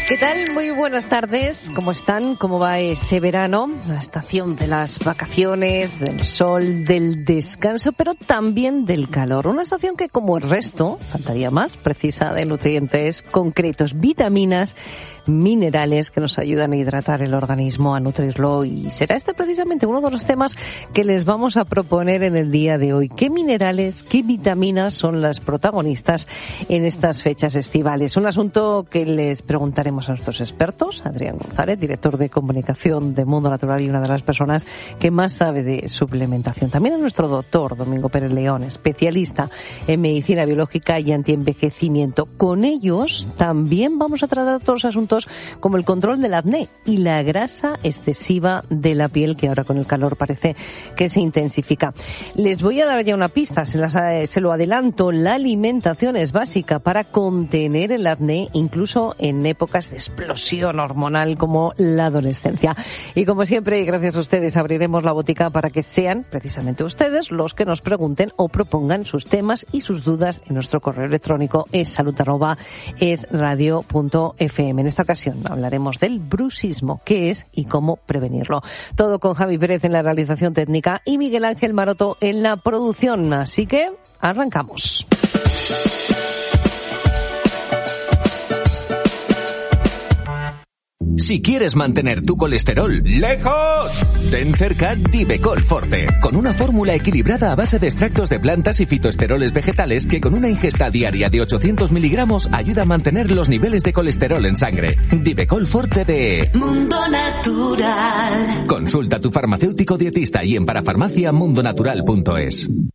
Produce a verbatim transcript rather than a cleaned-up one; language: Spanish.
¿Qué tal? Muy buenas tardes. ¿Cómo están? ¿Cómo va ese verano? La estación de las vacaciones, del sol, del descanso, pero también del calor. Una estación que, como el resto, faltaría más, precisa de nutrientes concretos, vitaminas, minerales que nos ayudan a hidratar el organismo, a nutrirlo, y será este precisamente uno de los temas que les vamos a proponer en el día de hoy. ¿Qué minerales, qué vitaminas son las protagonistas en estas fechas estivales? Un asunto que les preguntaremos a nuestros expertos. Adrián González, director de comunicación de Mundo Natural y una de las personas que más sabe de suplementación. También a nuestro doctor Domingo Pérez León, especialista en medicina biológica y antienvejecimiento. Con ellos también vamos a tratar otros asuntos como el control del acné y la grasa excesiva de la piel, que ahora con el calor parece que se intensifica. Les voy a dar ya una pista, se, las, se lo adelanto. La alimentación es básica para contener el acné, incluso en épocas de explosión hormonal como la adolescencia. Y como siempre, gracias a ustedes, abriremos la botica para que sean precisamente ustedes los que nos pregunten o propongan sus temas y sus dudas en nuestro correo electrónico es salud arroba es radio punto f m. En esta ocasión hablaremos del bruxismo, qué es y cómo prevenirlo. Todo con Javi Pérez en la realización técnica y Miguel Ángel Maroto en la producción. Así que arrancamos. Si quieres mantener tu colesterol lejos, ten cerca Divecol Forte, con una fórmula equilibrada a base de extractos de plantas y fitoesteroles vegetales que con una ingesta diaria de ochocientos miligramos ayuda a mantener los niveles de colesterol en sangre. Divecol Forte de Mundo Natural. Consulta a tu farmacéutico dietista y en parafarmacia mundonatural punto es.